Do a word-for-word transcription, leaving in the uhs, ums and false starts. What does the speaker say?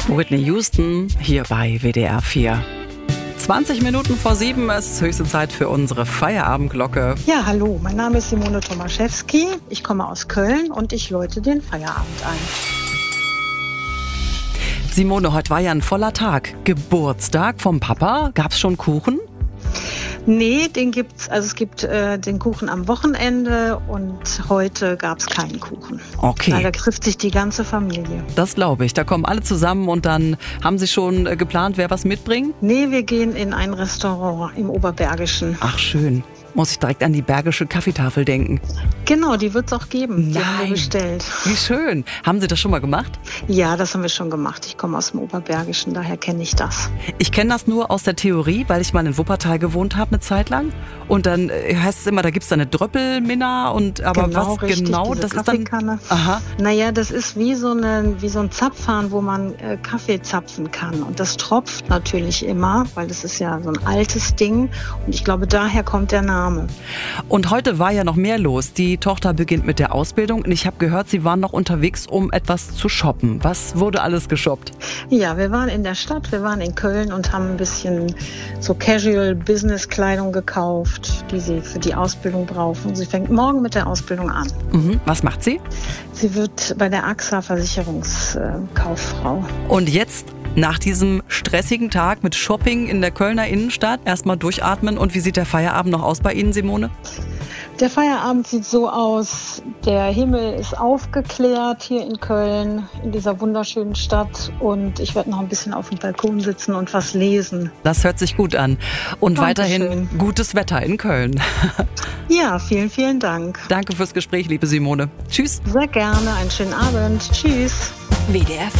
Whitney Houston hier bei W D R vier. zwanzig Minuten vor sieben, es ist höchste Zeit für unsere Feierabendglocke. Ja, hallo, mein Name ist Simone Tomaszewski. Ich komme aus Köln und ich läute den Feierabend ein. Simone, heute war ja ein voller Tag. Geburtstag vom Papa. Gab's schon Kuchen? Nee, den gibt's, also es gibt äh, den Kuchen am Wochenende und heute gab's keinen Kuchen. Okay. Da trifft sich die ganze Familie. Das glaube ich. Da kommen alle zusammen und dann haben Sie schon äh, geplant, wer was mitbringt? Nee, wir gehen in ein Restaurant im Oberbergischen. Ach schön. Muss ich direkt an die Bergische Kaffeetafel denken. Genau, die wird's auch geben. Die Nein. haben wir bestellt. Wie schön. Haben Sie das schon mal gemacht? Ja, das haben wir schon gemacht. Ich komme aus dem Oberbergischen, daher kenne ich das. Ich kenne das nur aus der Theorie, weil ich mal in Wuppertal gewohnt habe eine Zeit lang. Und dann äh, heißt es immer, da gibt's da eine Dröppelminna und aber Genau, was richtig, genau, diese das ist dann. Kaffeekanne. Aha. Naja, das ist wie so, eine, wie so ein Zapfhahn, wo man äh, Kaffee zapfen kann. Und das tropft natürlich immer, weil das ist ja so ein altes Ding. Und ich glaube, daher kommt der Name. Und heute war ja noch mehr los. Die Tochter beginnt mit der Ausbildung und ich habe gehört, Sie waren noch unterwegs, um etwas zu shoppen. Was wurde alles geshoppt? Ja, wir waren in der Stadt, wir waren in Köln und haben ein bisschen so Casual-Business-Kleidung gekauft, die sie für die Ausbildung brauchen. Sie fängt morgen mit der Ausbildung an. Mhm. Was macht sie? Sie wird bei der A X A Versicherungskauffrau. Und jetzt, nach diesem stressigen Tag mit Shopping in der Kölner Innenstadt, erstmal durchatmen. Und wie sieht der Feierabend noch aus bei Ihnen, Simone? Der Feierabend sieht so aus, der Himmel ist aufgeklärt hier in Köln, in dieser wunderschönen Stadt. Und ich werde noch ein bisschen auf dem Balkon sitzen und was lesen. Das hört sich gut an. Und Dankeschön. Weiterhin gutes Wetter in Köln. Ja, vielen, vielen Dank. Danke fürs Gespräch, liebe Simone. Tschüss. Sehr gerne. Einen schönen Abend. Tschüss. W D R